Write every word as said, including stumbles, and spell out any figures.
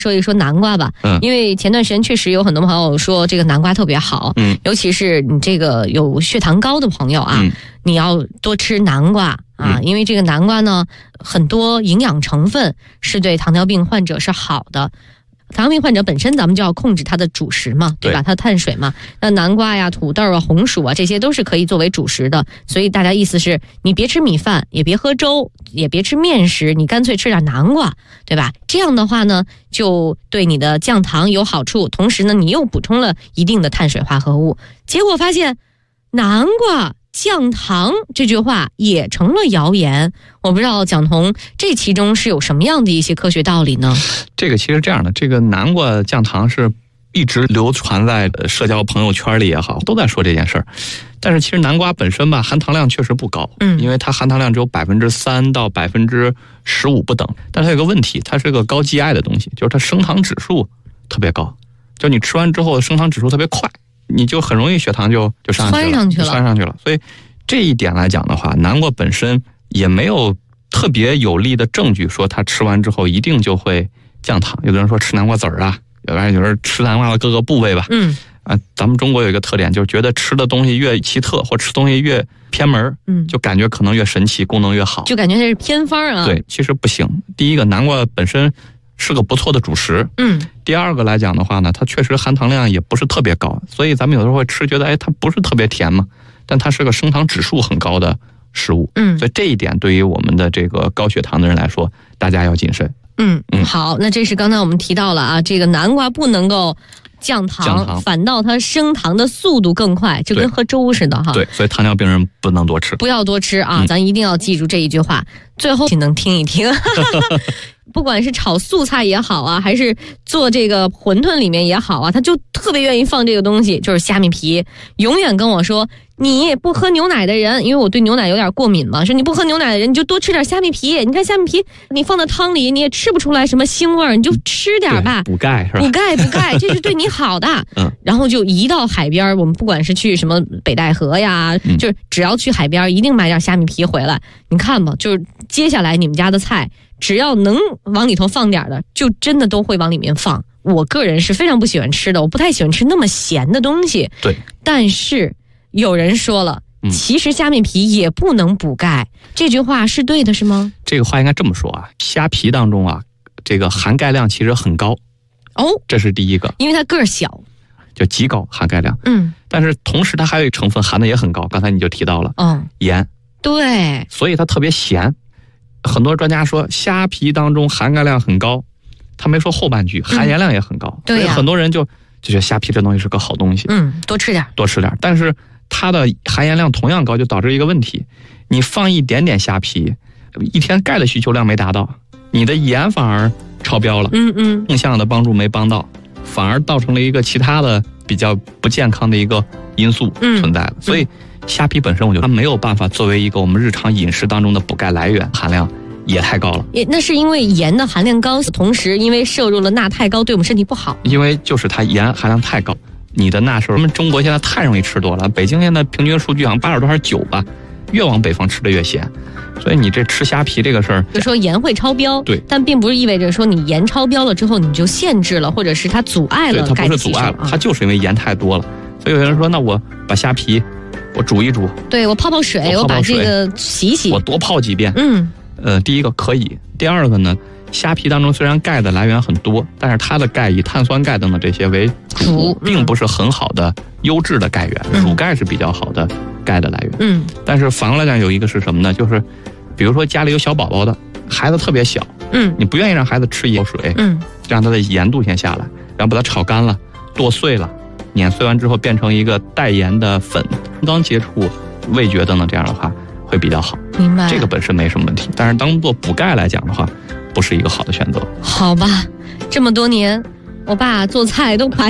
说一说南瓜吧， 嗯， 因为前段时间确实有很多朋友说这个南瓜特别好， 嗯， 尤其是你这个有血糖高的朋友啊， 嗯、 你要多吃南瓜啊、嗯，因为这个南瓜呢，很多营养成分是对糖尿病患者是好的。糖尿病患者本身咱们就要控制它的主食嘛，对吧？对它的碳水嘛，那南瓜呀、土豆啊、红薯啊，这些都是可以作为主食的。所以大家意思是你别吃米饭，也别喝粥，也别吃面食，你干脆吃点南瓜，对吧？这样的话呢，就对你的降糖有好处，同时呢，你又补充了一定的碳水化合物。结果发现南瓜降糖这句话也成了谣言，我不知道蒋彤这其中是有什么样的一些科学道理呢？ 这个其实这样的，这个南瓜降糖是一直流传在社交朋友圈里也好，都在说这件事儿。但是其实南瓜本身吧，含糖量确实不高，嗯，因为它含糖量只有百分之三到百分之十五不等。但它有个问题，它是个高 G I 的东西，就是它升糖指数特别高，就你吃完之后升糖指数特别快。你就很容易血糖就就上去了， 窜上去了， 窜上去了。所以这一点来讲的话，南瓜本身也没有特别有力的证据说它吃完之后一定就会降糖。有的人说吃南瓜籽儿啊，有的人吃南瓜的各个部位吧。嗯，啊，咱们中国有一个特点，就是觉得吃的东西越奇特，或吃东西越偏门，嗯，就感觉可能越神奇，功能越好， 就感觉这是偏方啊。 对，其实不行。第一个，南瓜本身是个不错的主食，嗯。第二个来讲的话呢，它确实含糖量也不是特别高，所以咱们有时候会吃，觉得哎，它不是特别甜嘛，但它是个升糖指数很高的食物，嗯。所以这一点对于我们的这个高血糖的人来说，大家要谨慎。 嗯嗯，好，那这是刚才我们提到了啊，这个南瓜不能够降糖， 降糖反倒它升糖的速度更快，就跟喝粥似的哈。 对，所以糖尿病人不能多吃， 不要多吃啊，嗯、咱一定要记住这一句话。最后能听一听。不管是炒素菜也好啊，还是做这个馄饨里面也好啊，他就特别愿意放这个东西，就是虾米皮。永远跟我说，你不喝牛奶的人，因为我对牛奶有点过敏嘛，说你不喝牛奶的人，你就多吃点虾米皮。你看虾米皮，你放到汤里，你也吃不出来什么腥味儿，你就吃点吧， 补钙是吧？ 补钙补钙，这是对你好的。嗯。然后就一到海边，我们不管是去什么北戴河呀，嗯、就是只要去海边，一定买点虾米皮回来。你看吧，就是接下来你们家的菜。只要能往里头放点的，就真的都会往里面放。我个人是非常不喜欢吃的，我不太喜欢吃那么咸的东西。 对， 但是有人说了，嗯、其实虾米皮也不能补钙，这句话是对的，是吗？ 这个话应该这么说啊，虾皮当中啊，这个含钙量其实很高。 哦， 这是第一个， 因为它个儿小， 就极高含钙量。 嗯， 但是同时它还有一成分含的也很高，刚才你就提到了，嗯，盐。 对， 所以它特别咸。很多专家说虾皮当中含钙量很高，他没说后半句含盐量也很高，嗯、 对呀、啊， 所以很多人就就觉得虾皮这东西是个好东西， 嗯，多吃点， 多吃点。但是它的含盐量同样高，就导致一个问题：你放一点点虾皮，一天钙的需求量没达到，你的盐反而超标了， 嗯嗯， 正向的帮助没帮到，反而造成了一个其他的比较不健康的一个因素存在了，嗯、所以。虾皮本身，我觉得它没有办法作为一个我们日常饮食当中的补钙来源，含量也太高了。 也那是因为盐的含量高，同时因为摄入了钠太高，对我们身体不好。 因为就是它盐含量太高，你的钠摄入，我们中国现在太容易吃多了。北京现在平均数据好像八十多还是九吧，越往北方吃的越咸。所以你这吃虾皮这个事儿， 就说盐会超标， 对， 但并不是意味着说你盐超标了之后你就限制了，或者是它阻碍了钙的吸收。 它不是阻碍了，它就是因为盐太多了。所以有人说，那我把虾皮。我煮一煮， 对我泡泡水，我把这个洗洗， 我多泡几遍。 嗯， 呃，第一个可以，第二个呢，虾皮当中虽然钙的来源很多，但是它的钙以碳酸钙等等这些为主，并不是很好的优质的钙源。 嗯、 乳钙是比较好的钙的来源。 嗯， 但是反过来讲，有一个是什么呢？就是比如说家里有小宝宝的，孩子特别小，嗯，你不愿意让孩子吃盐水，嗯，让他的盐度先下来，然后把它炒干了，剁碎了。碾碎完之后变成一个带盐的粉，刚接触味觉等等，这样的话会比较好。 明白， 这个本身没什么问题，但是当做补钙来讲的话，不是一个好的选择。 好吧，这么多年，我爸做菜都把